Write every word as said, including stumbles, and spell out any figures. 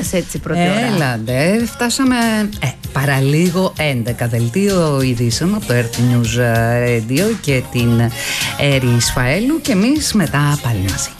πέρασε έτσι η πρώτη ώρα. Έλαντε, φτάσαμε ε, παραλίγο έντεκα. Δελτίο ειδήσεων από το Earth News Radio και την Έρη Σφαέλου, και εμείς μετά πάλι μαζί.